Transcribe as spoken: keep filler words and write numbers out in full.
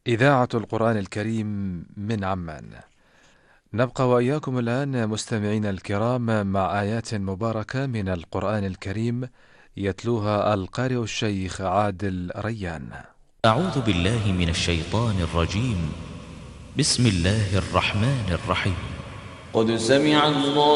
إذاعة القرآن الكريم من عمان. نبقى وإياكم الآن مستمعين الكرام مع آيات مباركة من القرآن الكريم يتلوها القارئ الشيخ عادل ريان. أعوذ بالله من الشيطان الرجيم. بسم الله الرحمن الرحيم. قد سمع الله